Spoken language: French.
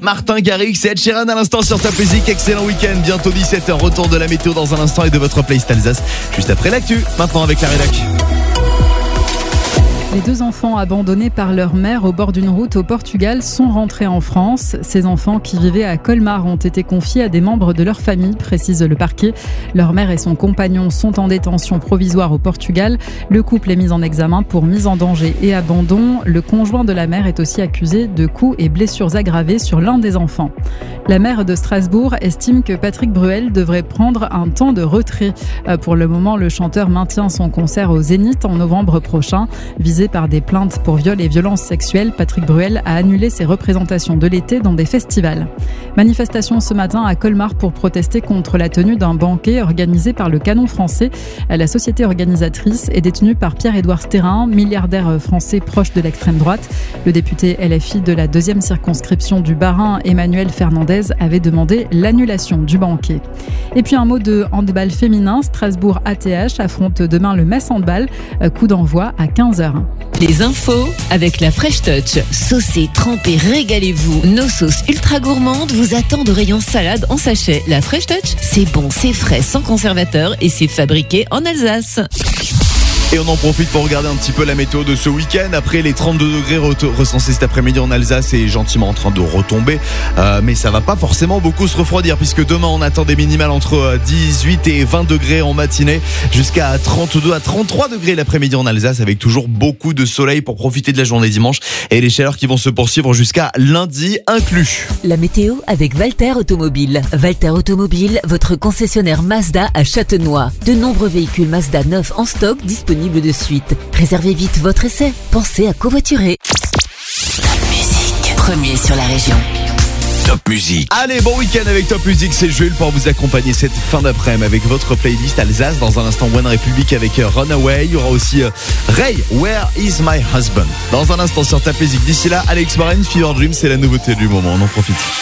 Martin Garrix et Ed Sheeran à l'instant sur Top Music. Excellent week-end, bientôt 17h. Retour de la météo dans un instant et de votre playlist Alsace juste après l'actu. Maintenant avec la rédac. Les 2 enfants abandonnés par leur mère au bord d'une route au Portugal sont rentrés en France. Ces enfants qui vivaient à Colmar ont été confiés à des membres de leur famille, précise le parquet. Leur mère et son compagnon sont en détention provisoire au Portugal. Le couple est mis en examen pour mise en danger et abandon. Le conjoint de la mère est aussi accusé de coups et blessures aggravées sur l'un des enfants. La maire de Strasbourg estime que Patrick Bruel devrait prendre un temps de retrait. Pour le moment, le chanteur maintient son concert au Zénith en novembre prochain. Visé par des plaintes pour viol et violences sexuelles, Patrick Bruel a annulé ses représentations de l'été dans des festivals. Manifestation ce matin à Colmar pour protester contre la tenue d'un banquet organisé par le Canon français. La société organisatrice est détenue par Pierre-Édouard Stérin, milliardaire français proche de l'extrême droite. Le député LFI de la 2e circonscription du Bas-Rhin, Emmanuel Fernandez, avait demandé l'annulation du banquet. Et puis un mot de handball féminin. Strasbourg ATH affronte demain le Metz Handball. Coup d'envoi à 15h. Les infos avec la Fresh Touch. Saucez, trempez, régalez-vous. Nos sauces ultra gourmandes vous attendent au rayon salade en sachet. La Fresh Touch, c'est bon, c'est frais, sans conservateur et c'est fabriqué en Alsace. Et on en profite pour regarder un petit peu la météo de ce week-end. Après les 32 degrés recensés cet après-midi en Alsace, c'est gentiment en train de retomber. Mais ça va pas forcément beaucoup se refroidir puisque demain on attend des minimales entre 18 et 20 degrés en matinée jusqu'à 32 à 33 degrés l'après-midi en Alsace avec toujours beaucoup de soleil pour profiter de la journée dimanche et les chaleurs qui vont se poursuivre jusqu'à lundi inclus. La météo avec Walter Automobile. Walter Automobile, votre concessionnaire Mazda à Châtenois. De nombreux véhicules Mazda neufs en stock disponibles de suite. Réservez vite votre essai. Pensez à covoiturer. Top Music, premier sur la région. Top Music. Allez, bon week-end avec Top Music, c'est Jules pour vous accompagner cette fin d'après-midi avec votre playlist Alsace. Dans un instant, One Republic avec Runaway. Il y aura aussi Ray, Where is my husband. Dans un instant sur Top Music. D'ici là, Alex Warren, Fever Dream, c'est la nouveauté du moment. On en profite.